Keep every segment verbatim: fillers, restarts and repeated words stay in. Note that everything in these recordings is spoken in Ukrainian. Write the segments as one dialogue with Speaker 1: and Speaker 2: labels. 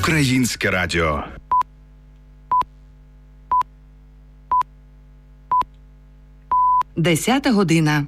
Speaker 1: Українське радіо.
Speaker 2: Десята година.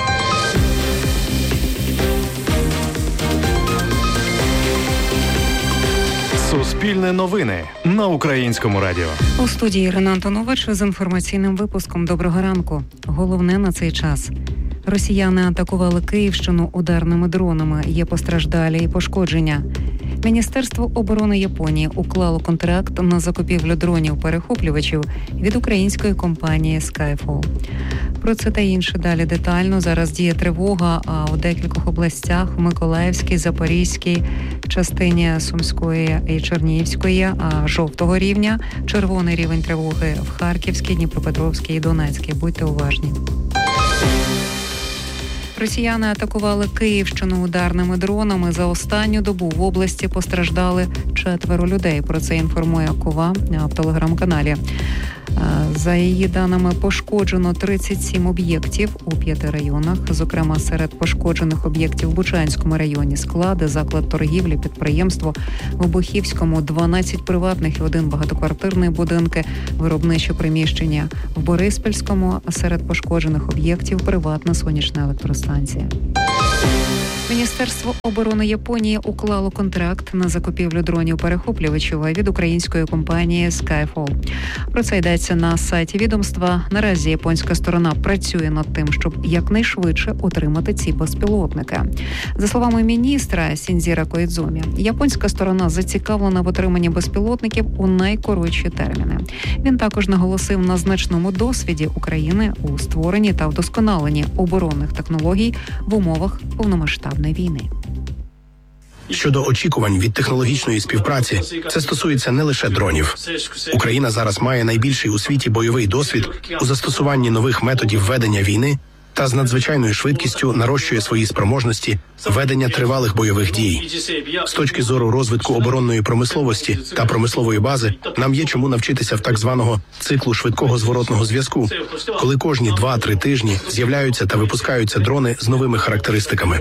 Speaker 3: Суспільне новини на Українському радіо.
Speaker 4: У студії Ірина Антонович з інформаційним випуском. Доброго ранку. Головне на цей час. Росіяни атакували Київщину ударними дронами. Є постраждалі і пошкодження. Міністерство оборони Японії уклало контракт на закупівлю дронів-перехоплювачів від української компанії Skyfall. Про це та інше далі детально. Зараз діє тривога, а у декількох областях – Миколаївській, Запорізькій, частині Сумської і Чернігівської, а жовтого рівня, червоний рівень тривоги в Харківській, Дніпропетровській і Донецькій. Будьте уважні. Росіяни атакували Київщину ударними дронами. За останню добу в області постраждали четверо людей. Про це інформує Кова в телеграм-каналі. За її даними, пошкоджено тридцять сім об'єктів у п'яти районах. Зокрема, серед пошкоджених об'єктів в Бучанському районі склади, заклад торгівлі, підприємство, в Обухівському дванадцять приватних і один багатоквартирний будинки, виробничі приміщення. В Бориспільському серед пошкоджених об'єктів приватна сонячна електростанція. Міністерство оборони Японії уклало контракт на закупівлю дронів-перехоплювачів від української компанії Skyfall. Про це йдеться на сайті відомства. Наразі японська сторона працює над тим, щоб якнайшвидше отримати ці безпілотники. За словами міністра Сіндзіра Коїдзумі, японська сторона зацікавлена в отриманні безпілотників у найкоротші терміни. Він також наголосив на значному досвіді України у створенні та вдосконаленні оборонних технологій в умовах повномасштабної війни.
Speaker 5: Щодо очікувань від технологічної співпраці, це стосується не лише дронів. Україна зараз має найбільший у світі бойовий досвід у застосуванні нових методів ведення війни та з надзвичайною швидкістю нарощує свої спроможності ведення тривалих бойових дій. З точки зору розвитку оборонної промисловості та промислової бази, нам є чому навчитися в так званого циклу швидкого зворотного зв'язку, коли кожні два-три тижні з'являються та випускаються дрони з новими характеристиками.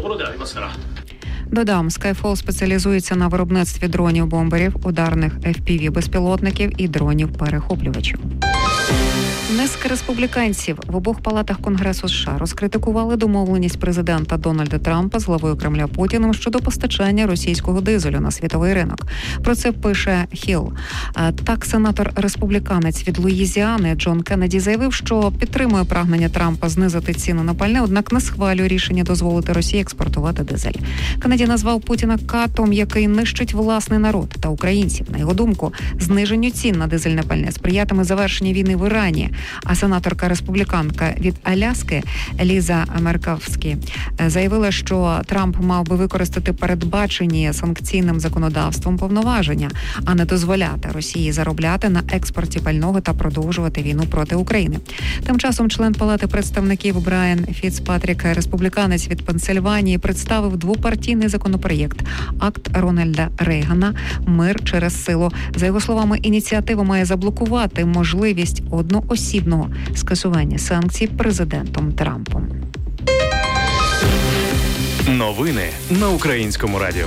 Speaker 4: Додам, Skyfall спеціалізується на виробництві дронів-бомберів, ударних еф пі ві-безпілотників і дронів-перехоплювачів. Низка республіканців в обох палатах Конгресу США розкритикували домовленість президента Дональда Трампа з главою Кремля Путіним щодо постачання російського дизелю на світовий ринок. Про це пише Хіл. Так, сенатор-республіканець від Луїзіани Джон Кеннеді заявив, що підтримує прагнення Трампа знизити ціну на пальне, однак не схвалює рішення дозволити Росії експортувати дизель. Кеннеді назвав Путіна катом, який нищить власний народ та українців. На його думку, зниженню цін на дизельне пальне сприятиме завершенню війни в Ірані. А сенаторка-республіканка від Аляски Ліза Меркавські заявила, що Трамп мав би використати передбачені санкційним законодавством повноваження, а не дозволяти Росії заробляти на експорті пального та продовжувати війну проти України. Тим часом член Палати представників Брайан Фіцпатрік, республіканець від Пенсильванії, представив двопартійний законопроєкт «Акт Рональда Рейгана. Мир через силу». За його словами, ініціатива має заблокувати можливість одноосібного скасування санкцій президентом Трампом.
Speaker 3: Новини на Українському радіо.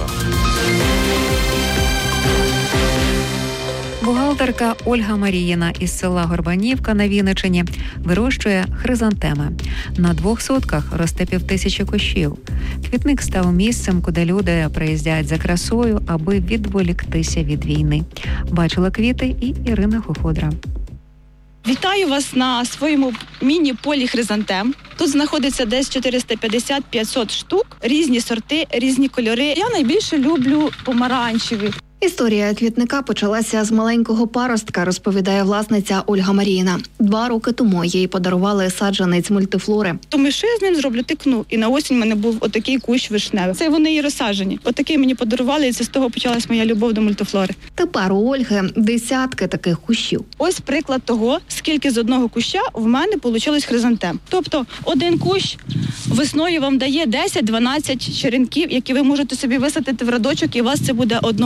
Speaker 4: Бухгалтерка Ольга Маріїна із села Горбанівка на Вінниччині вирощує хризантеми. На двох сотках росте півтисячі кущів. Квітник став місцем, куди люди приїздять за красою, аби відволіктися від війни. Бачила квіти і Ірина Хоходра.
Speaker 6: Вітаю вас на своєму міні-полі хризантем. Тут знаходиться десь чотириста п'ятдесят - п'ятсот штук, різні сорти, різні кольори. Я найбільше люблю помаранчеві.
Speaker 7: Історія квітника почалася з маленького паростка, розповідає власниця Ольга Маріїна. Два роки тому їй подарували саджанець мультифлори.
Speaker 6: Тому що я з ним зроблю, тикну. І на осінь в мене був отакий кущ вишневий. Це вони і розсаджені. Отакий мені подарували, і це з того почалась моя любов до мультифлори.
Speaker 7: Тепер у Ольги десятки таких кущів.
Speaker 6: Ось приклад того, скільки з одного куща в мене вийшло хризантем. Тобто один кущ весною вам дає десять-дванадцять черенків, які ви можете собі висадити в радочок, і у вас це буде одного кольору.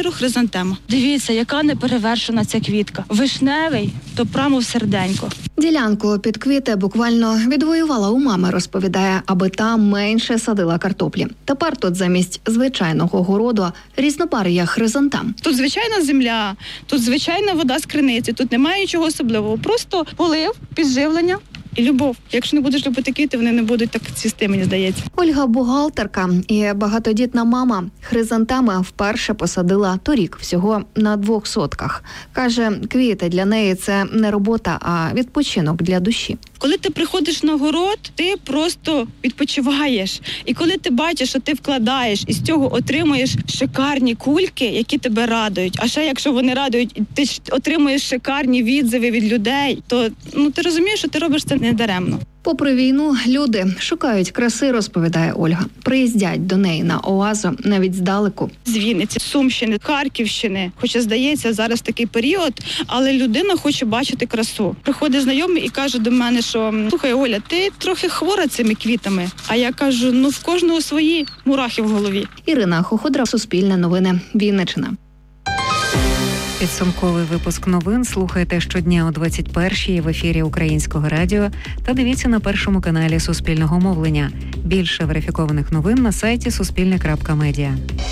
Speaker 6: кольору хризантема. Дивіться, яка неперевершена ця квітка. Вишневий, то прямо в серденько.
Speaker 7: Ділянку під квіти буквально відвоювала у мами, розповідає, аби та менше садила картоплі. Тепер тут замість звичайного городу різнопар'я хризантем.
Speaker 6: Тут звичайна земля, тут звичайна вода з криниці, тут немає нічого особливого. Просто полив, підживлення і любов. Якщо не будеш любити квіти, вони не будуть так цвісти, мені здається.
Speaker 7: Ольга – бухгалтерка і багатодітна мама. Хризантеми вперше посадила торік, всього на двох сотках. Каже, квіти для неї – це не робота, а відпочинок для душі.
Speaker 6: Коли ти приходиш на город, ти просто відпочиваєш. І коли ти бачиш, що ти вкладаєш і з цього отримуєш шикарні кульки, які тебе радують, а ще якщо вони радують, ти отримуєш шикарні відзиви від людей, то ну ти розумієш, що ти робиш це не даремно.
Speaker 7: Попри війну, люди шукають краси, розповідає Ольга. Приїздять до неї на оазу навіть здалеку.
Speaker 6: З Вінниці, Сумщини, Харківщини. Хоча, здається, зараз такий період, але людина хоче бачити красу. Приходить знайомий і каже до мене, що слухай, Оля, ти трохи хвора цими квітами. А я кажу, ну в кожного свої мурахи в голові.
Speaker 7: Ірина Хоходра, Суспільне новини, Вінниччина.
Speaker 4: Підсумковий випуск новин слухайте щодня о двадцять першій в ефірі Українського радіо та дивіться на першому каналі Суспільного мовлення. Більше верифікованих новин на сайті суспільне крапка медіа.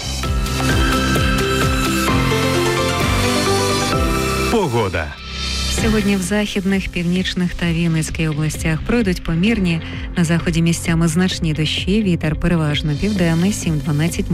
Speaker 3: Погода.
Speaker 4: Сьогодні в західних, північних та Вінницькій областях пройдуть помірні, на заході місцями значні дощі, вітер переважно південний, сім-дванадцять